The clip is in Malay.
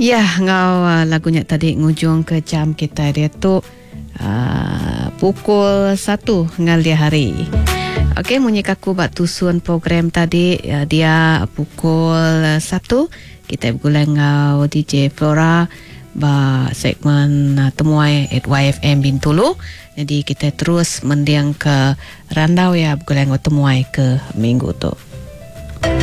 Ya, ngau lagunya tadi ngujung ke jam kita dia tu pukul 1 ngal dia hari. Okey, munyi kaku bak tusun program tadi dia pukul 1 kita bergulang ngau DJ Flora ba segmen temuai at YFM Bintulu. Jadi kita terus mendiang ke randau ya bergulang ngau temuai ke minggu tu.